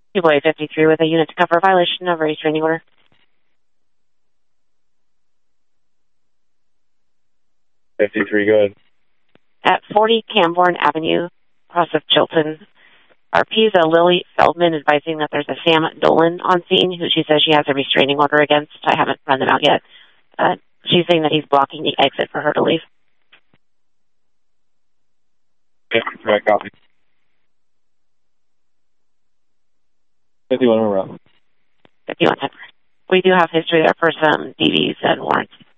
Boy 53 with a unit to cover a violation of a restraining order. 53, go ahead. At 40 Camborne Avenue, across of Chilton, RP is Lily Feldman advising that there's a Sam Dolan on scene who she says she has a restraining order against. I haven't run them out yet. She's saying that he's blocking the exit for her to leave. Yeah, right, copy. 51, we're up. 51. We do have history there for some DVs and warrants.